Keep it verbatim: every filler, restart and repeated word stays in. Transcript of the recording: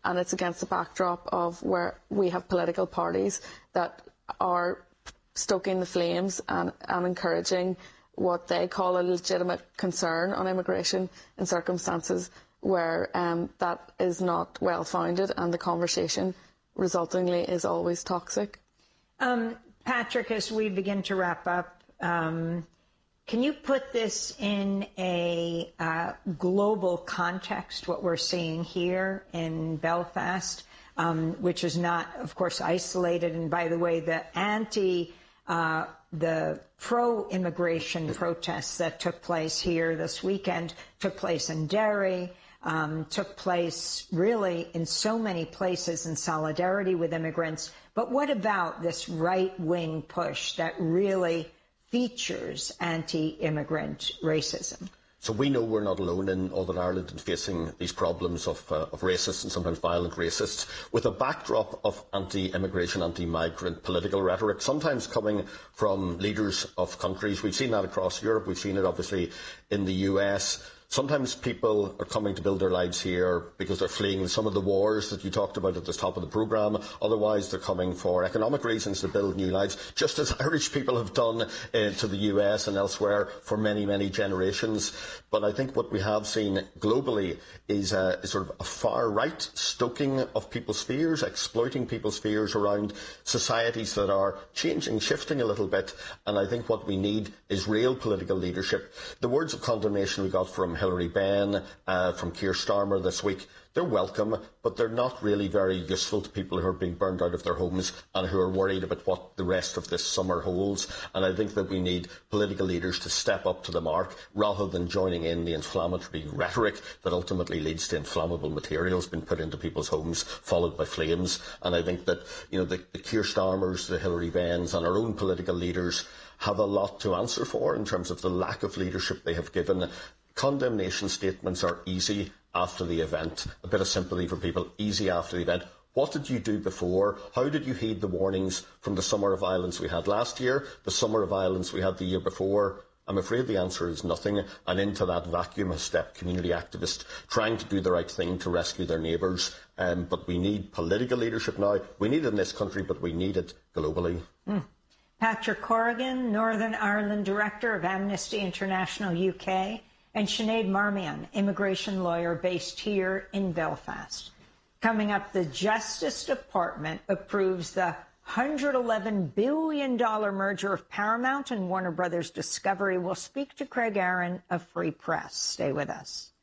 and it's against the backdrop of where we have political parties that are stoking the flames and, and encouraging what they call a legitimate concern on immigration in circumstances where um, that is not well-founded, and the conversation resultingly is always toxic. Um, Patrick, as we begin to wrap up, um, can you put this in a uh, global context, what we're seeing here in Belfast, um, which is not, of course, isolated? And by the way, the anti- uh, the pro-immigration protests that took place here this weekend took place in Derry, um, took place really in so many places in solidarity with immigrants. But what about this right-wing push that really features anti-immigrant racism? So we know we're not alone in Northern Ireland in facing these problems of, uh, of racists and sometimes violent racists, with a backdrop of anti-immigration, anti-migrant political rhetoric, sometimes coming from leaders of countries. We've seen that across Europe. We've seen it obviously in the U S. Sometimes people are coming to build their lives here because they're fleeing some of the wars that you talked about at the top of the programme. Otherwise, they're coming for economic reasons to build new lives, just as Irish people have done uh, to the U S and elsewhere for many, many generations. But I think what we have seen globally is a, is sort of a far-right stoking of people's fears, exploiting people's fears around societies that are changing, shifting a little bit. And I think what we need is real political leadership. The words of condemnation we got from Hilary Benn, uh, from Keir Starmer this week, they're welcome, but they're not really very useful to people who are being burned out of their homes and who are worried about what the rest of this summer holds. And I think that we need political leaders to step up to the mark rather than joining in the inflammatory rhetoric that ultimately leads to inflammable materials being put into people's homes, followed by flames. And I think that, you know, the, the Keir Starmers, the Hilary Benns and our own political leaders have a lot to answer for in terms of the lack of leadership they have given. Condemnation statements are easy after the event, a bit of sympathy for people, easy after the event. What did you do before? How did you heed the warnings from the summer of violence we had last year, the summer of violence we had the year before? I'm afraid the answer is nothing, and into that vacuum has stepped community activists trying to do the right thing to rescue their neighbours. Um, but we need political leadership now. We need it in this country, but we need it globally. Mm. Patrick Corrigan, Northern Ireland Director of Amnesty International U K, and Sinead Marmion, immigration lawyer based here in Belfast. Coming up, the Justice Department approves the one hundred eleven billion dollars merger of Paramount and Warner Brothers Discovery. We'll speak to Craig Aaron of Free Press. Stay with us.